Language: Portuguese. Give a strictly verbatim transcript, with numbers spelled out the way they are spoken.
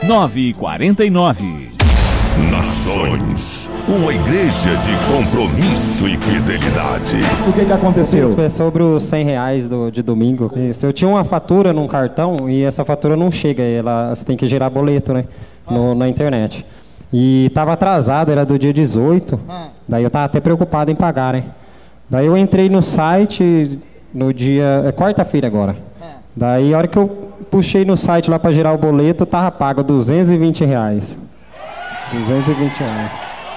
nove quatro nove. Nações, uma igreja de compromisso e fidelidade. O que que aconteceu? Isso é sobre os cem reais do, de domingo. Isso, eu tinha uma fatura num cartão e essa fatura não chega, ela, você tem que gerar boleto, né, no, na internet. E estava atrasado, era do dia dezoito, daí eu estava até preocupado em pagar, né. Daí eu entrei no site no dia... é quarta-feira agora. Daí a hora que eu puxei no site lá para gerar o boleto, tava pago duzentos e vinte reais. duzentos e vinte reais.